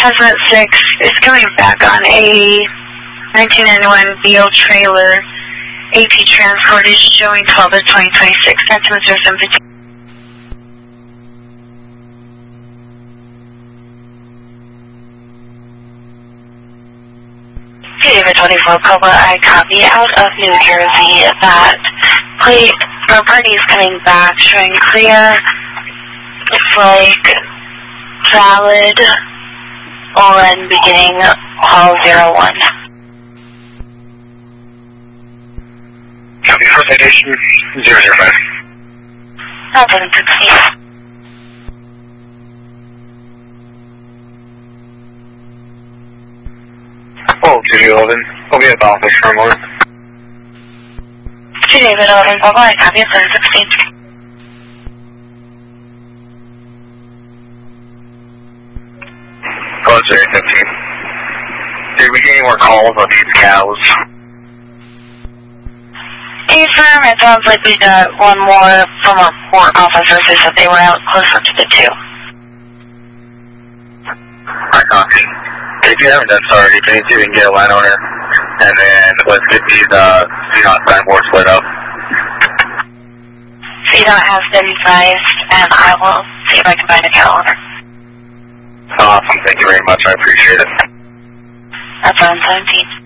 Hazmat 6 is coming back on a 1991 BL trailer. AP transport is showing 12 of 2026. Estimates are 715. David 24 Cobra, I copy out of New Jersey that plate or party is coming back showing clear. It's like valid on beginning hall 01. Copy for citation 005. Not 760. Oh, 211. I'll be at the office for a moment. David 11 Bravo, I copy at 716. Oh, 015. Did we get any more calls on these cows? Affirm, it sounds like we got one more from our port officers who said they were out closer to the 2. I copy. If you haven't done so already, can you see if we can get a landowner? And then let's get these signboards split up. CDOT has been advised, and I will see if I can find a cattle owner. Awesome, thank you very much, I appreciate it. That's on 17.